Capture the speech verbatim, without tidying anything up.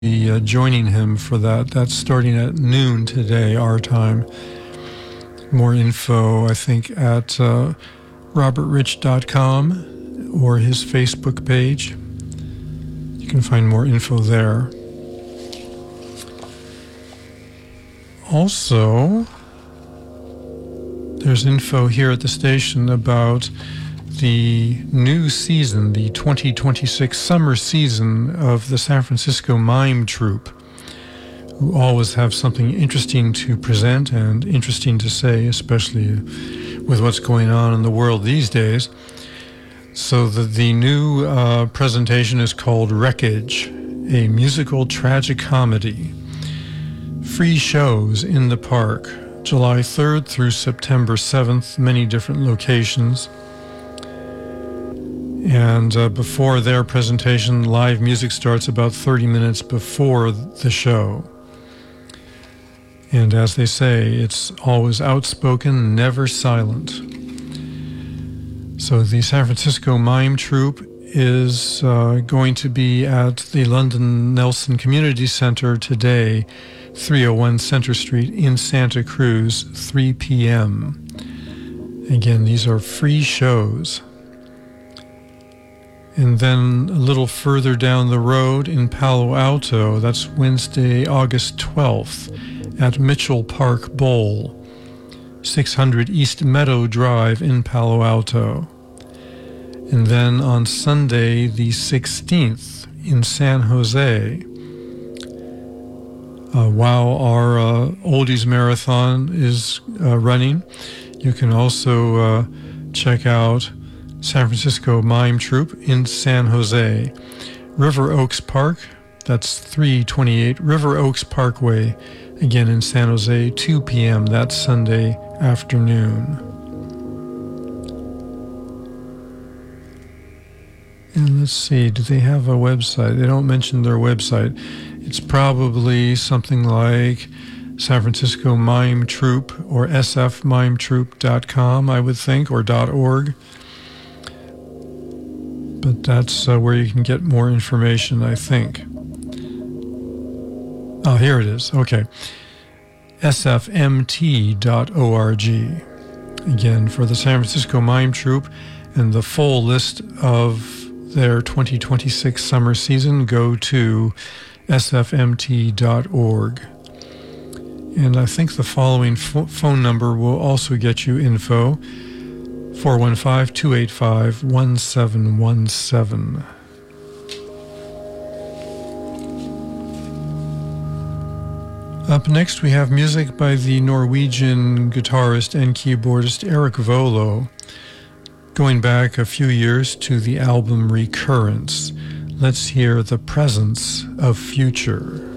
be uh, joining him for that. That's starting at noon today, our time. More info, I think, at uh, robert rich dot com or his Facebook page. You can find more info there. Also, there's info here at the station about the new season, the twenty twenty-six summer season of the San Francisco Mime Troupe, who always have something interesting to present and interesting to say, especially with what's going on in the world these days. So the, the new uh, presentation is called Wreckage, a musical tragic comedy. Free shows in the park, July third through September seventh, many different locations. And uh, before their presentation, live music starts about thirty minutes before the show. And as they say, it's always outspoken, never silent. So the San Francisco Mime Troupe is uh, going to be at the London Nelson Community Center today, three oh one Center Street in Santa Cruz, three p.m. Again, these are free shows. And then a little further down the road in Palo Alto, that's Wednesday, August twelfth, at Mitchell Park Bowl, six hundred East Meadow Drive in Palo Alto. And then on Sunday, the sixteenth, in San Jose, uh, while our uh, Oldies Marathon is uh, running, you can also uh, check out San Francisco Mime Troupe in San Jose. River Oaks Park, that's three twenty-eight River Oaks Parkway, again in San Jose, two p.m. that Sunday afternoon. And let's see, do they have a website? They don't mention their website. It's probably something like San Francisco Mime Troupe or s f mime troupe dot com, I would think, or .org. But that's uh, where you can get more information, I think. Oh, here it is. Okay. s f m t dot org. Again, for the San Francisco Mime Troupe and the full list of their twenty twenty-six summer season, go to s f m t dot org. And I think the following fo- phone number will also get you info. four one five, two eight five, one seven one seven. Up next, we have music by the Norwegian guitarist and keyboardist Erik Volo, going back a few years to the album Recurrence. Let's hear The Presence of Future.